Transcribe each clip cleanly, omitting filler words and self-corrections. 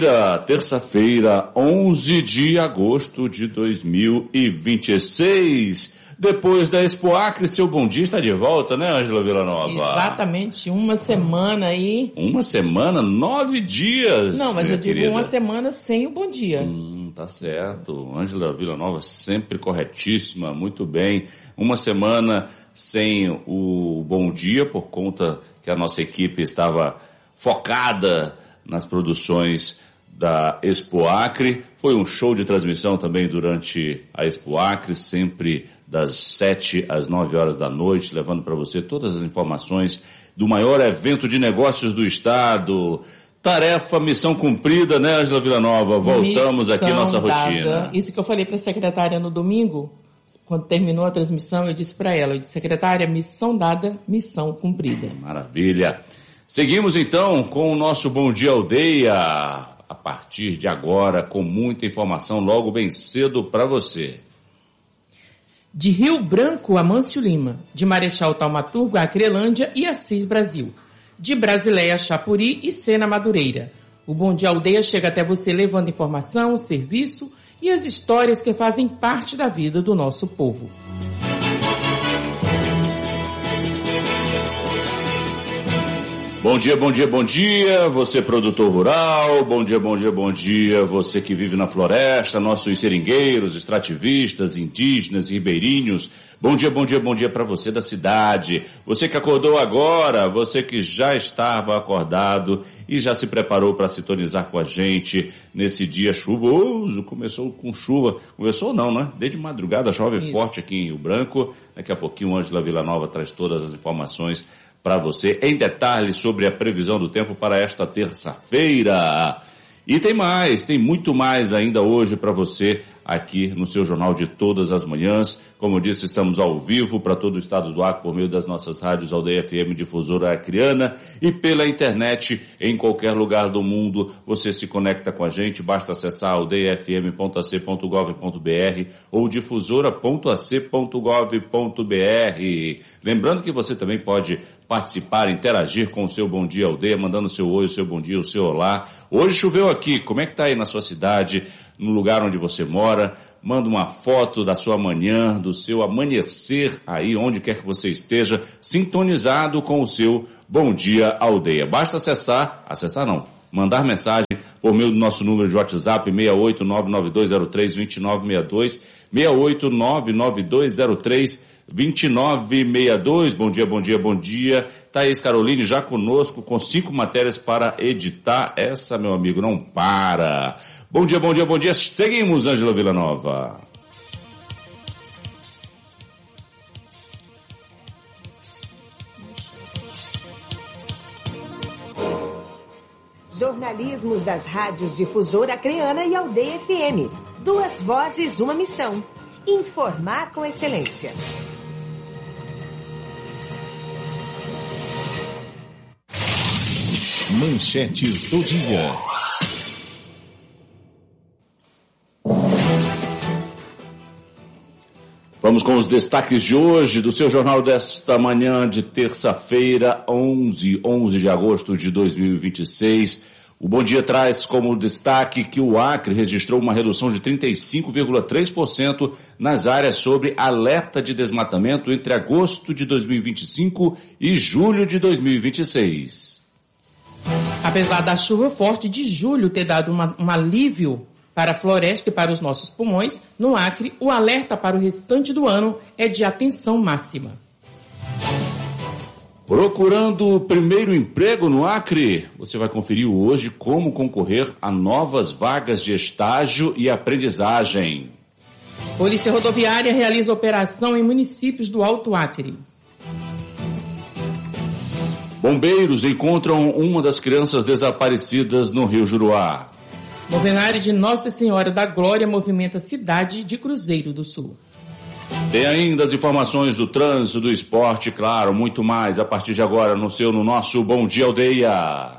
Terça-feira, 11 de agosto de 2026. Depois da Expo Acre, seu bom dia está de volta, né, Ângela Villanova? Exatamente, uma semana aí. Uma semana? 9 dias. Não, mas eu digo querida. uma semana sem o bom dia. Tá certo. Ângela Villanova sempre corretíssima, muito bem. Uma semana sem o bom dia, por conta que a nossa equipe estava focada nas produções da Expo Acre. Foi um show de transmissão também durante a Expo Acre, sempre das 7 às 9 horas da noite, levando para você todas as informações do maior evento de negócios do estado. Tarefa, missão cumprida, né, Ângela Villanova? Voltamos aqui à nossa rotina. Isso que eu falei para a secretária no domingo, quando terminou a transmissão, eu disse para ela, secretária, missão dada, missão cumprida. Maravilha. Seguimos então com o nosso Bom Dia Aldeia, a partir de agora, com muita informação logo bem cedo para você. De Rio Branco a Mâncio Lima, de Marechal Taumaturgo a Acrelândia e Assis Brasil, de Brasileia a Chapuri e Sena Madureira. O Bom Dia Aldeia chega até você levando informação, serviço e as histórias que fazem parte da vida do nosso povo. Bom dia, bom dia, bom dia, você produtor rural, bom dia, bom dia, bom dia, você que vive na floresta, nossos seringueiros, extrativistas, indígenas, ribeirinhos, bom dia, bom dia, bom dia para você da cidade, você que acordou agora, você que já estava acordado e já se preparou para sintonizar com a gente nesse dia chuvoso, começou com chuva, começou não, né? Desde madrugada chove forte aqui em Rio Branco, daqui a pouquinho Ângela Villanova traz todas as informações para você, em detalhes sobre a previsão do tempo para esta terça-feira. E tem mais, tem muito mais ainda hoje para você aqui no seu Jornal de Todas as Manhãs. Como eu disse, estamos ao vivo para todo o estado do Acre por meio das nossas rádios Aldeia FM Difusora Acreana e pela internet em qualquer lugar do mundo. Você se conecta com a gente, basta acessar aldeiafm.ac.gov.br ou difusora.ac.gov.br. Lembrando que você também pode participar, interagir com o seu Bom Dia Aldeia, mandando o seu oi, o seu bom dia, o seu olá. Hoje choveu aqui, como é que tá aí na sua cidade, no lugar onde você mora? Manda uma foto da sua manhã, do seu amanhecer aí, onde quer que você esteja, sintonizado com o seu Bom Dia Aldeia. Basta mandar mensagem por meio do nosso número de WhatsApp 68992032962, 68992032962. Bom dia, bom dia, bom dia. Thaís Caroline já conosco com 5 matérias para editar. Essa, meu amigo, não para. Bom dia, bom dia, bom dia. Seguimos, Ângela Villanova. Jornalismos das rádios Difusora Acreana e Aldeia FM. 2 vozes, uma missão. Informar com excelência. Manchetes do dia. Vamos com os destaques de hoje do seu jornal desta manhã de terça-feira, 11 de agosto de 2026. O Bom Dia traz como destaque que o Acre registrou uma redução de 35,3% nas áreas sobre alerta de desmatamento entre agosto de 2025 e julho de 2026. Apesar da chuva forte de julho ter dado um alívio para a floresta e para os nossos pulmões, no Acre, o alerta para o restante do ano é de atenção máxima. Procurando o primeiro emprego no Acre? Você vai conferir hoje como concorrer a novas vagas de estágio e aprendizagem. Polícia Rodoviária realiza operação em municípios do Alto Acre. Bombeiros encontram uma das crianças desaparecidas no Rio Juruá. Novenário de Nossa Senhora da Glória movimenta a cidade de Cruzeiro do Sul. Tem ainda as informações do trânsito, do esporte, claro, muito mais a partir de agora no nosso Bom Dia Aldeia.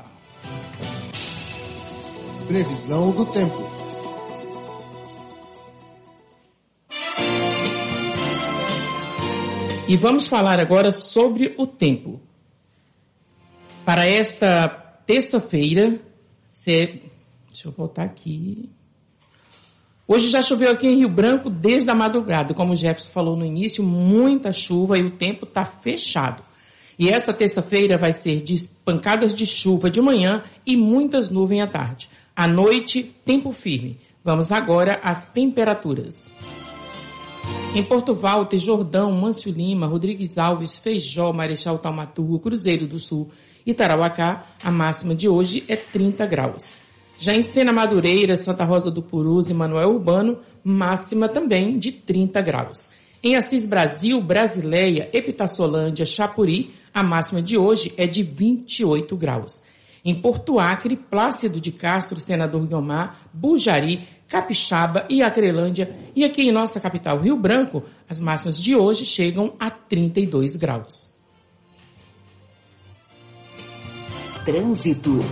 Previsão do tempo. E vamos falar agora sobre o tempo. Para esta terça-feira, Deixa eu voltar aqui. Hoje já choveu aqui em Rio Branco desde a madrugada. Como o Jefferson falou no início, muita chuva e o tempo está fechado. E esta terça-feira vai ser de pancadas de chuva de manhã e muitas nuvens à tarde. À noite, tempo firme. Vamos agora às temperaturas. Em Porto Walter, Jordão, Mâncio Lima, Rodrigues Alves, Feijó, Marechal Taumaturgo, Cruzeiro do Sul e Tarauacá, a máxima de hoje é 30 graus. Já em Sena Madureira, Santa Rosa do Purus e Manoel Urbano, máxima também de 30 graus. Em Assis Brasil, Brasileia, Epitaçolândia, Chapuri, a máxima de hoje é de 28 graus. Em Porto Acre, Plácido de Castro, Senador Guiomar, Bujari, Capixaba e Acrelândia. E aqui em nossa capital, Rio Branco, as máximas de hoje chegam a 32 graus. Trânsito.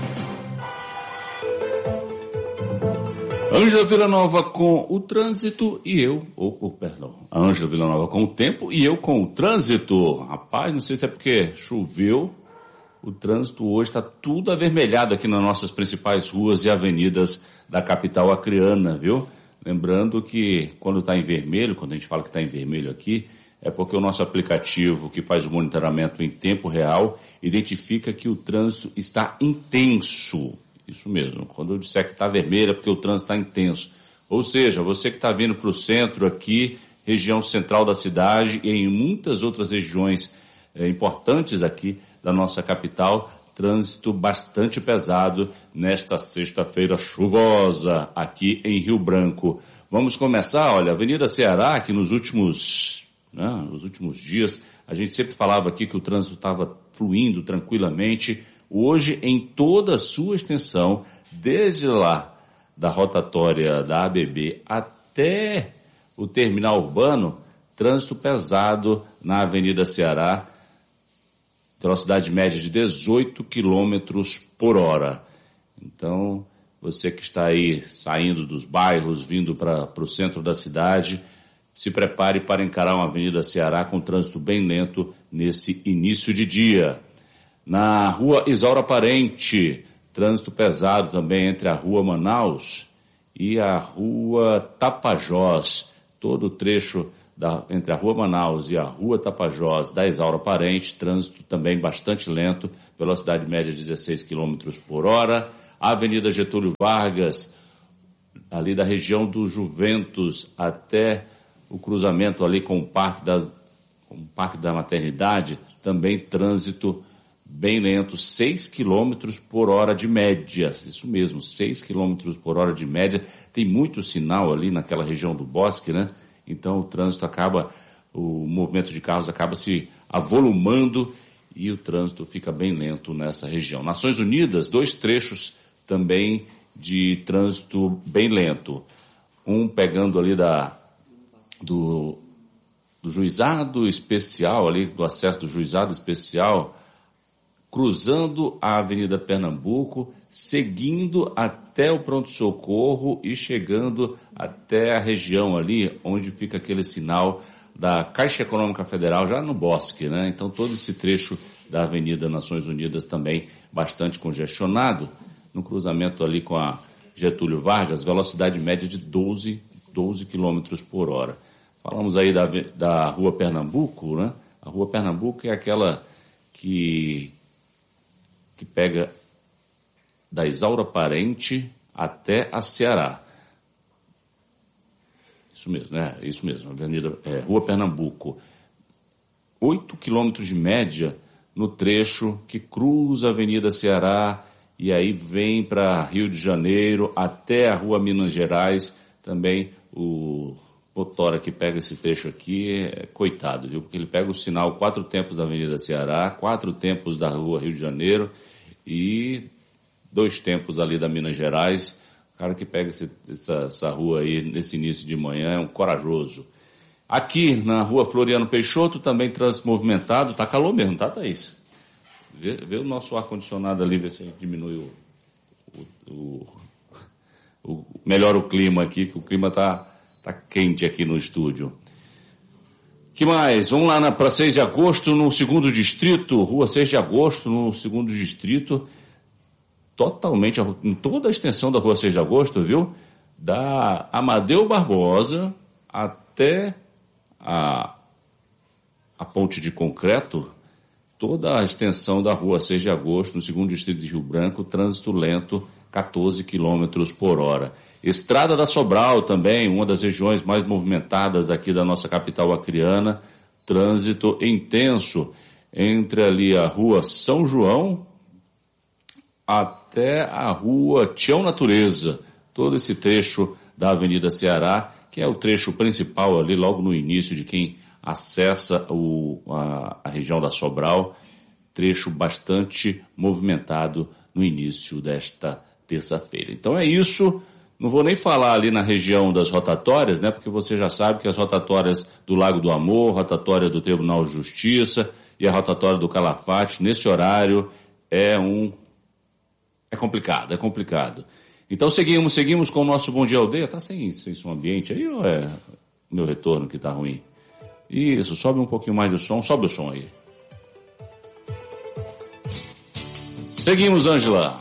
Ângela Villanova com o trânsito e eu, a Ângela Villanova com o tempo e eu com o trânsito. Rapaz, não sei se é porque choveu, o trânsito hoje está tudo avermelhado aqui nas nossas principais ruas e avenidas da capital acreana, viu? Lembrando que quando está em vermelho, quando a gente fala que está em vermelho aqui, é porque o nosso aplicativo que faz o monitoramento em tempo real identifica que o trânsito está intenso. Isso mesmo, quando eu disser que está vermelho é porque o trânsito está intenso. Ou seja, você que está vindo para o centro aqui, região central da cidade e em muitas outras regiões importantes aqui da nossa capital, trânsito bastante pesado nesta sexta-feira chuvosa aqui em Rio Branco. Vamos começar, olha, Avenida Ceará, que nos últimos dias, a gente sempre falava aqui que o trânsito estava fluindo tranquilamente. Hoje, em toda a sua extensão, desde lá da rotatória da ABB até o terminal urbano, trânsito pesado na Avenida Ceará, velocidade média de 18 km por hora. Então, você que está aí saindo dos bairros, vindo para o centro da cidade, se prepare para encarar uma Avenida Ceará com trânsito bem lento nesse início de dia. Na rua Isaura Parente, trânsito pesado também entre a rua Manaus e a rua Tapajós. Todo o trecho entre a rua Manaus e a rua Tapajós da Isaura Parente, trânsito também bastante lento, velocidade média de 16 km por hora. A Avenida Getúlio Vargas, ali da região do Juventus até o cruzamento ali com o Parque da Maternidade, também trânsito bem lento, 6 km por hora de média, isso mesmo, 6 km por hora de média. Tem muito sinal ali naquela região do Bosque, né? Então o trânsito o movimento de carros acaba se avolumando e o trânsito fica bem lento nessa região. Nações Unidas, 2 trechos também de trânsito bem lento. Um pegando ali do juizado especial, ali do acesso do juizado especial, cruzando a Avenida Pernambuco, seguindo até o pronto-socorro e chegando até a região ali onde fica aquele sinal da Caixa Econômica Federal, já no Bosque, né? Então todo esse trecho da Avenida Nações Unidas também bastante congestionado, no cruzamento ali com a Getúlio Vargas, velocidade média de 12 km por hora. Falamos aí da Rua Pernambuco, né? A Rua Pernambuco é aquela que pega da Isaura Parente até a Ceará. Isso mesmo, né? Isso mesmo, Avenida Rua Pernambuco. 8 quilômetros de média no trecho que cruza a Avenida Ceará e aí vem para Rio de Janeiro até a Rua Minas Gerais. Também o motora que pega esse trecho aqui coitado, viu? Porque ele pega o sinal 4 tempos da Avenida Ceará, 4 tempos da Rua Rio de Janeiro e 2 tempos ali da Minas Gerais. O cara que pega essa rua aí nesse início de manhã é um corajoso. Aqui na Rua Floriano Peixoto também trânsito movimentado. Tá calor mesmo, tá, Thaís? Vê o nosso ar-condicionado ali, vê se a gente diminui melhora o clima aqui, que o clima tá quente aqui no estúdio. Que mais? Vamos lá para 6 de agosto, no 2º distrito, Rua 6 de agosto, no 2º distrito. totalmente, em toda a extensão da Rua 6 de Agosto, viu? Da Amadeu Barbosa até a ponte de concreto, toda a extensão da Rua 6 de Agosto, no 2º Distrito de Rio Branco, trânsito lento, 14 km por hora. Estrada da Sobral também, uma das regiões mais movimentadas aqui da nossa capital acreana, trânsito intenso entre ali a Rua São João até a Rua Tião Natureza, todo esse trecho da Avenida Ceará, que é o trecho principal ali logo no início de quem acessa a região da Sobral, trecho bastante movimentado no início desta terça-feira. Então é isso, não vou nem falar ali na região das rotatórias, né, porque você já sabe que as rotatórias do Lago do Amor, rotatória do Tribunal de Justiça e a rotatória do Calafate, nesse horário, é complicado. Então seguimos com o nosso Bom Dia Aldeia. Tá sem som ambiente aí ou é o meu retorno que tá ruim? Isso, sobe um pouquinho mais do som, sobe o som aí. Seguimos, Ângela.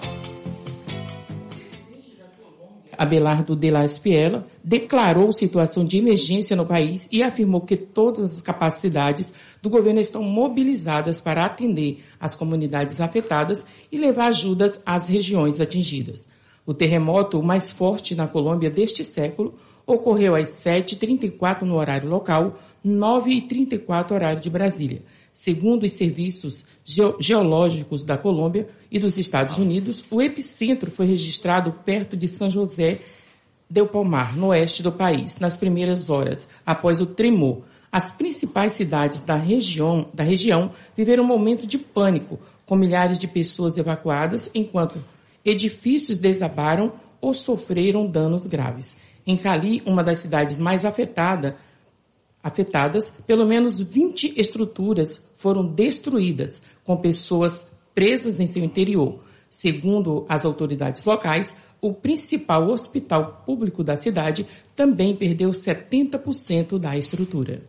Abelardo de la Espiela declarou situação de emergência no país e afirmou que todas as capacidades do governo estão mobilizadas para atender as comunidades afetadas e levar ajudas às regiões atingidas. O terremoto, o mais forte na Colômbia deste século, ocorreu às 7h34 no horário local, 9h34 horário de Brasília. Segundo os serviços geológicos da Colômbia e dos Estados Unidos, o epicentro foi registrado perto de São José del Palmar, no oeste do país, nas primeiras horas após o tremor. As principais cidades da região viveram um momento de pânico, com milhares de pessoas evacuadas, enquanto edifícios desabaram ou sofreram danos graves. Em Cali, uma das cidades mais afetadas, pelo menos 20 estruturas foram destruídas, com pessoas presas em seu interior. Segundo as autoridades locais, o principal hospital público da cidade também perdeu 70% da estrutura.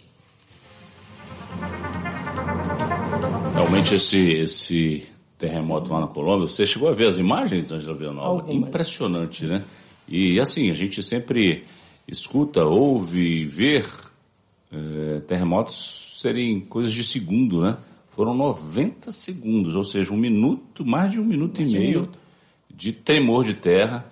Realmente esse terremoto lá na Colômbia, você chegou a ver as imagens, Ângela Villanova? Algumas. Impressionante, né? E assim, a gente sempre escuta, ouve, vê terremotos serem coisas de segundo, né? Foram 90 segundos, ou seja, mais de um minuto e meio de tremor de terra